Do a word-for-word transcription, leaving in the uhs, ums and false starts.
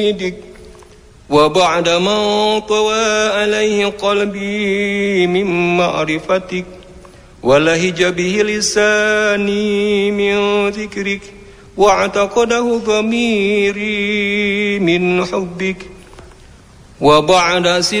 وبعد ما طوى عليه قلبي من معرفتك ولهج به لساني من ذكرك واعتقده ضميري من حبك وبعد